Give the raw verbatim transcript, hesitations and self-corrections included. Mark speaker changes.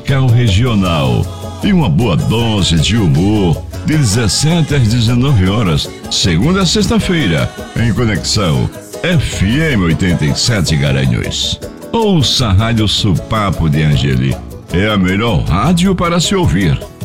Speaker 1: musical regional e uma boa dose de humor de dezessete às dezenove horas, segunda a sexta-feira, em Conexão F M oitenta e sete Garanhuns. Ouça a Rádio Supapo de Angeli. É a melhor rádio para se ouvir.